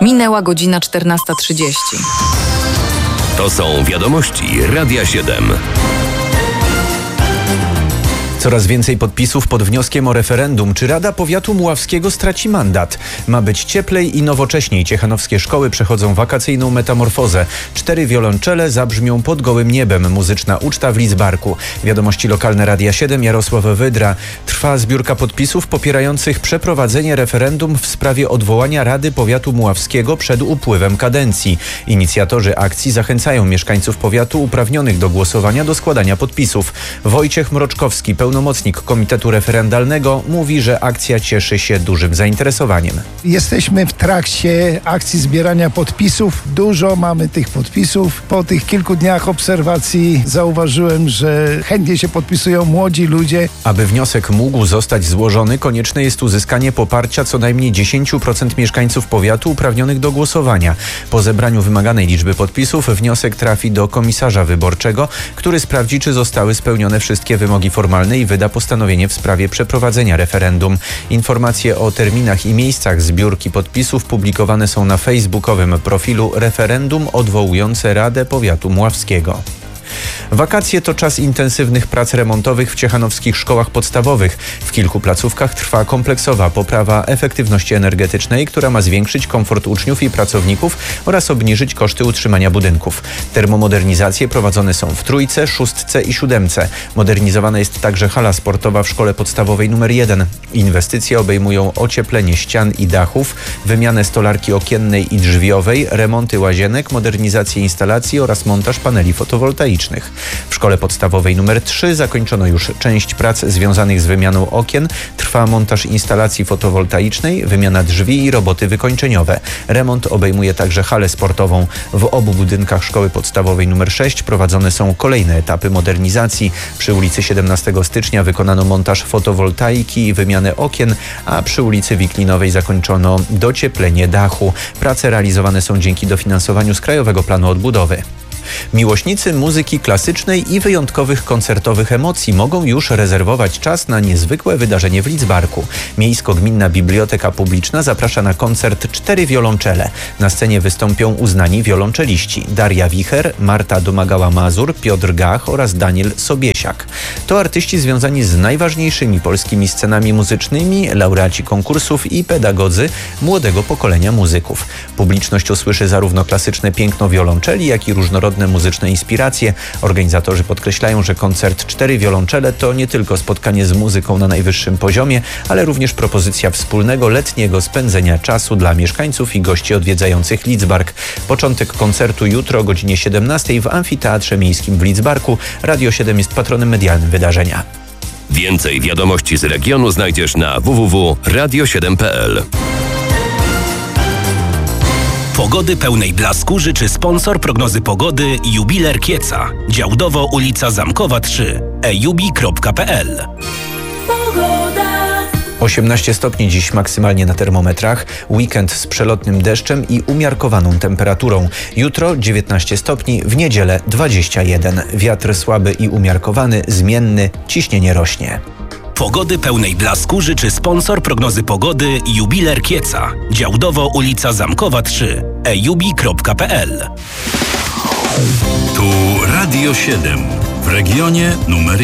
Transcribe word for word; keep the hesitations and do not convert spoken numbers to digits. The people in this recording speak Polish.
Minęła godzina czternasta trzydzieści. To są wiadomości Radia siedem. Coraz więcej podpisów pod wnioskiem o referendum, czy Rada Powiatu Mławskiego straci mandat. Ma być cieplej i nowocześniej. Ciechanowskie szkoły przechodzą wakacyjną metamorfozę. Cztery wiolonczele zabrzmią pod gołym niebem. Muzyczna uczta w Lidzbarku. Wiadomości lokalne Radia siedem, Jarosław Wydra. Trwa zbiórka podpisów popierających przeprowadzenie referendum w sprawie odwołania Rady Powiatu Mławskiego przed upływem kadencji. Inicjatorzy akcji zachęcają mieszkańców powiatu uprawnionych do głosowania do składania podpisów. Wojciech Mroczkowski, pełnomocnik Komitetu Referendalnego, mówi, że akcja cieszy się dużym zainteresowaniem. Jesteśmy w trakcie akcji zbierania podpisów. Dużo mamy tych podpisów. Po tych kilku dniach obserwacji zauważyłem, że chętnie się podpisują młodzi ludzie. Aby wniosek mógł zostać złożony, konieczne jest uzyskanie poparcia co najmniej dziesięć procent mieszkańców powiatu uprawnionych do głosowania. Po zebraniu wymaganej liczby podpisów wniosek trafi do komisarza wyborczego, który sprawdzi, czy zostały spełnione wszystkie wymogi formalne i wyda postanowienie w sprawie przeprowadzenia referendum. Informacje o terminach i miejscach zbiórki podpisów publikowane są na facebookowym profilu Referendum odwołujące Radę Powiatu Mławskiego. Wakacje to czas intensywnych prac remontowych w ciechanowskich szkołach podstawowych. W kilku placówkach trwa kompleksowa poprawa efektywności energetycznej, która ma zwiększyć komfort uczniów i pracowników oraz obniżyć koszty utrzymania budynków. Termomodernizacje prowadzone są w Trójce, Szóstce i Siódemce. Modernizowana jest także hala sportowa w szkole podstawowej numer jeden. Inwestycje obejmują ocieplenie ścian i dachów, wymianę stolarki okiennej i drzwiowej, remonty łazienek, modernizację instalacji oraz montaż paneli fotowoltaicznych. W szkole podstawowej numer trzy zakończono już część prac związanych z wymianą okien. Trwa montaż instalacji fotowoltaicznej, wymiana drzwi i roboty wykończeniowe. Remont obejmuje także halę sportową. W obu budynkach szkoły podstawowej numer sześć prowadzone są kolejne etapy modernizacji. Przy ulicy siedemnastego stycznia wykonano montaż fotowoltaiki i wymianę okien, a przy ulicy Wiklinowej zakończono docieplenie dachu. Prace realizowane są dzięki dofinansowaniu z Krajowego Planu Odbudowy. Miłośnicy muzyki klasycznej i wyjątkowych koncertowych emocji mogą już rezerwować czas na niezwykłe wydarzenie w Lidzbarku. Miejsko-Gminna Biblioteka Publiczna zaprasza na koncert Cztery wiolonczele. Na scenie wystąpią uznani wiolonczeliści: Daria Wicher, Marta Domagała-Mazur, Piotr Gach oraz Daniel Sobiesiak. To artyści związani z najważniejszymi polskimi scenami muzycznymi, laureaci konkursów i pedagodzy młodego pokolenia muzyków. Publiczność usłyszy zarówno klasyczne piękno wiolonczeli, jak i różnorodne muzyczne inspiracje. Organizatorzy podkreślają, że koncert Cztery wiolonczele to nie tylko spotkanie z muzyką na najwyższym poziomie, ale również propozycja wspólnego letniego spędzenia czasu dla mieszkańców i gości odwiedzających Lidzbark. Początek koncertu jutro o godzinie siedemnastej w Amfiteatrze Miejskim w Lidzbarku. Radio siedem jest patronem medialnym wydarzenia. Więcej wiadomości z regionu znajdziesz na w w w kropka radio siedem kropka p l. Pogody pełnej blasku życzy sponsor prognozy pogody Jubiler Kieca. Działdowo, ulica Zamkowa trzy. e jubi kropka p l. osiemnaście stopni dziś maksymalnie na termometrach. Weekend z przelotnym deszczem i umiarkowaną temperaturą. Jutro dziewiętnaście stopni, w niedzielę dwadzieścia jeden. Wiatr słaby i umiarkowany, zmienny, ciśnienie rośnie. Pogody pełnej blasku życzy sponsor prognozy pogody Jubiler Kieca. Działdowo, ulica Zamkowa trzy. e jubi kropka p l. Tu Radio siedem w regionie numer